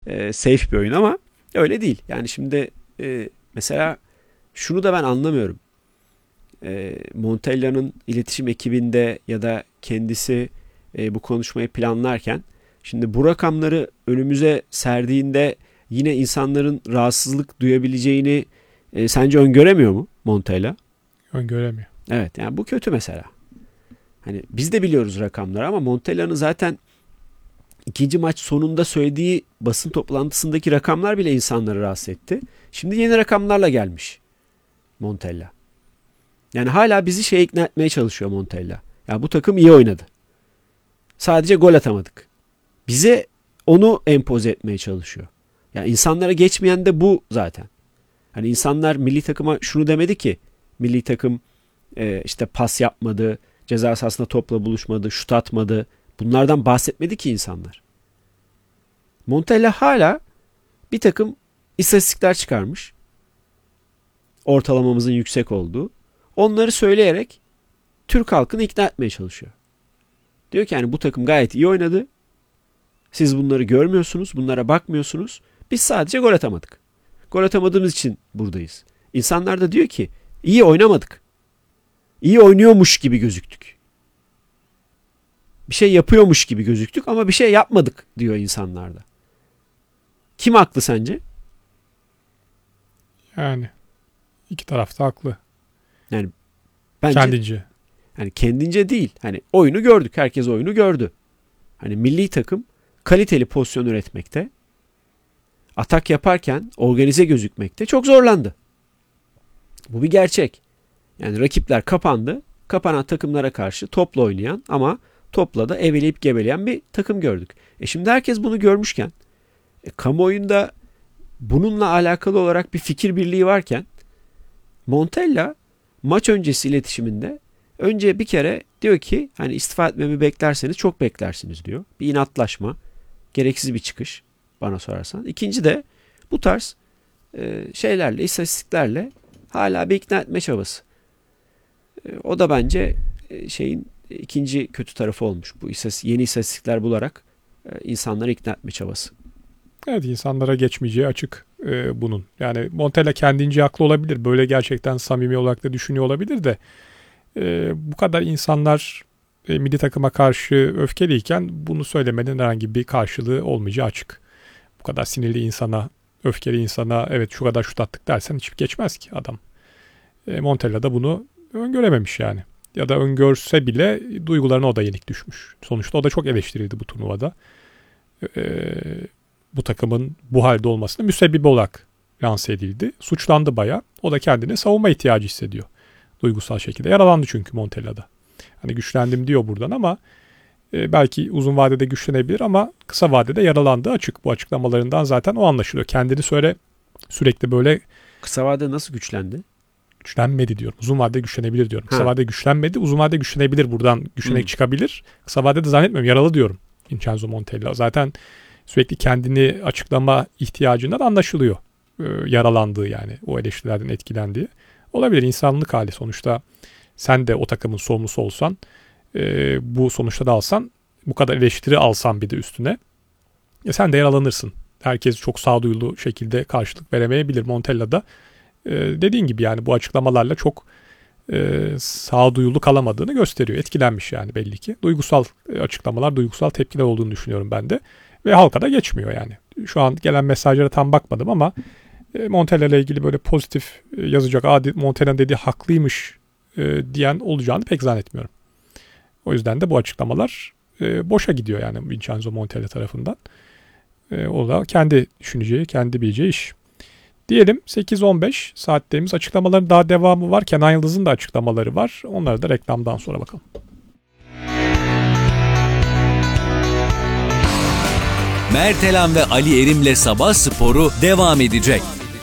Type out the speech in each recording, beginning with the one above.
safe bir oyun ama öyle değil. Yani şimdi mesela şunu da ben anlamıyorum. Montella'nın iletişim ekibinde ya da kendisi bu konuşmayı planlarken şimdi bu rakamları önümüze serdiğinde yine insanların rahatsızlık duyabileceğini sence öngöremiyor mu Montella? Öngöremiyor. Evet, yani bu kötü mesela. Hani biz de biliyoruz rakamları ama Montella'nın zaten ikinci maç sonunda söylediği basın toplantısındaki rakamlar bile insanları rahatsız etti. Şimdi yeni rakamlarla gelmiş Montella. Yani hala bizi ikna etmeye çalışıyor Montella. Ya bu takım iyi oynadı. Sadece gol atamadık. Bize onu empoze etmeye çalışıyor. Yani insanlara geçmeyen de bu zaten. Hani insanlar milli takıma şunu demedi ki, milli takım işte pas yapmadı, ceza sahasında topla buluşmadı, şut atmadı. Bunlardan bahsetmedi ki insanlar. Montella hala bir takım istatistikler çıkarmış. Ortalamamızın yüksek olduğu. Onları söyleyerek Türk halkını ikna etmeye çalışıyor. Diyor ki yani bu takım gayet iyi oynadı. Siz bunları görmüyorsunuz, bunlara bakmıyorsunuz. Biz sadece gol atamadık. Gol atamadığımız için buradayız. İnsanlar da diyor ki iyi oynamadık. İyi oynuyormuş gibi gözüktük. Bir şey yapıyormuş gibi gözüktük ama bir şey yapmadık diyor insanlar da. Kim haklı sence? Yani iki taraf da haklı. Yani bence kendince. Yani kendince değil. Hani oyunu gördük. Herkes oyunu gördü. Hani milli takım kaliteli pozisyon üretmekte, atak yaparken organize gözükmekte çok zorlandı. Bu bir gerçek. Yani rakipler kapandı. Kapanan takımlara karşı topla oynayan ama topla da eveleyip gebeleyen bir takım gördük. Şimdi herkes bunu görmüşken kamuoyunda bununla alakalı olarak bir fikir birliği varken Montella maç öncesi iletişiminde önce bir kere diyor ki hani istifa etmemi beklerseniz çok beklersiniz diyor. Bir inatlaşma, gereksiz bir çıkış bana sorarsan. İkinci de bu tarz şeylerle, istatistiklerle hala bir ikna etme çabası. O da bence şeyin ikinci kötü tarafı olmuş. Bu yeni istatistikler bularak insanları ikna etme çabası. Evet, insanlara geçmeyeceği açık bunun. Yani Montella kendince haklı olabilir. Böyle gerçekten samimi olarak da düşünüyor olabilir de bu kadar insanlar milli takıma karşı öfkeliyken bunu söylemenin herhangi bir karşılığı olmayacağı açık. Bu kadar sinirli insana, öfkeli insana evet şu kadar şut attık dersen hiç geçmez ki adam. Montella da bunu öngörememiş yani. Ya da öngörse bile duygularına o da yenik düşmüş. Sonuçta o da çok eleştirildi bu turnuvada. Bu takımın bu halde olmasına müsebbibi olarak lanse edildi. Suçlandı bayağı. O da kendine savunma ihtiyacı hissediyor. Duygusal şekilde. Yaralandı çünkü Montella'da. Hani güçlendim diyor buradan ama belki uzun vadede güçlenebilir ama kısa vadede yaralandığı açık. Bu açıklamalarından zaten o anlaşılıyor. Kendini sürekli böyle... Kısa vadede nasıl güçlendi? Güçlenmedi diyorum. Uzun vadede güçlenebilir diyorum. Kısa vadede güçlenmedi. Uzun vadede güçlenebilir. Buradan güçlenerek çıkabilir. Kısa vadede zannetmiyorum. Yaralı diyorum. Vincenzo Montella. Zaten sürekli kendini açıklama ihtiyacından anlaşılıyor. Yaralandığı yani. O eleştirilerden etkilendiği. Olabilir. İnsanlık hali sonuçta. Sen de o takımın sorumlusu olsan, bu sonuçları alsan, bu kadar eleştiri alsan bir de üstüne, sen de yaralanırsın. Herkes çok sağduyulu şekilde karşılık veremeyebilir. Montella da dediğin gibi yani bu açıklamalarla çok sağduyulu kalamadığını gösteriyor. Etkilenmiş yani belli ki. Duygusal açıklamalar, duygusal tepkiler olduğunu düşünüyorum ben de. Ve halka da geçmiyor yani. Şu an gelen mesajlara tam bakmadım ama Montella ile ilgili böyle pozitif yazacak, Montella'nın dediği haklıymış diyen olacağını pek zannetmiyorum. O yüzden de bu açıklamalar boşa gidiyor yani Vincenzo Montella tarafından. O da kendi düşüneceği, kendi bileceği iş. Diyelim 8-15 saatlerimiz, açıklamaların daha devamı var. Kenan Yıldız'ın da açıklamaları var. Onları da reklamdan sonra bakalım. Mertelan ve Ali Erim'le Sabah Sporu devam edecek.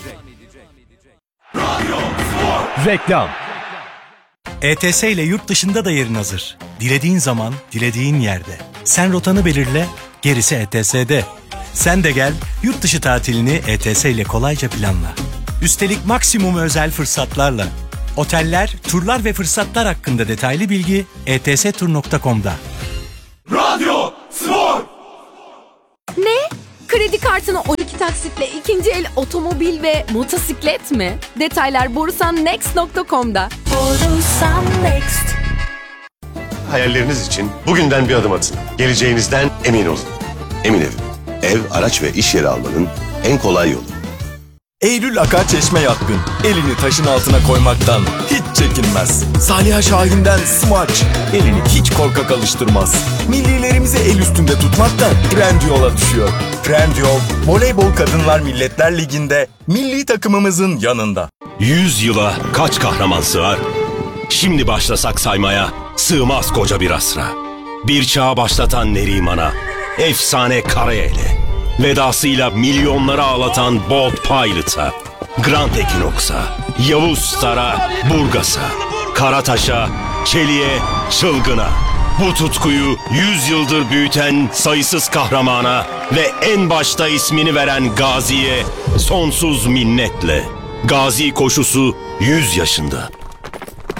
Reklam. ETS ile yurt dışında da yerin hazır. Dilediğin zaman, dilediğin yerde. Sen rotanı belirle, gerisi ETS'de. Sen de gel, yurt dışı tatilini ETS ile kolayca planla. Üstelik maksimum özel fırsatlarla. Oteller, turlar ve fırsatlar hakkında detaylı bilgi etstur.com'da. Radyo Spor! Ne? Kredi kartını tek taksitle ikinci el otomobil ve motosiklet mi? Detaylar borusannext.com'da. Borusan Next. Hayalleriniz için bugünden bir adım atın. Geleceğinizden emin olun. Emin Ev. Ev, araç ve iş yeri almanın en kolay yolu. Eylül Akar Çeşme yatkın. Elini taşın altına koymaktan hiç çekinmez. Saliha Şahin'den smaç. Elini hiç korkak alıştırmaz. Millilerimizi el üstünde tutmaktan Trendyol'a düşüyor. Trendyol, Voleybol Kadınlar Milletler Ligi'nde milli takımımızın yanında. 100 yıla kaç kahraman sığar? Şimdi başlasak saymaya sığmaz koca bir asra. Bir çağı başlatan Neriman'a, efsane Karayel'e, vedasıyla milyonları ağlatan Bolt Pilot'a, Grand Equinox'a, Yavuz Star'a, Burgas'a, Karataş'a, Çelik'e, Çılgın'a. Bu tutkuyu 100 yıldır büyüten sayısız kahramana ve en başta ismini veren Gazi'ye sonsuz minnetle. Gazi koşusu 100 yaşında.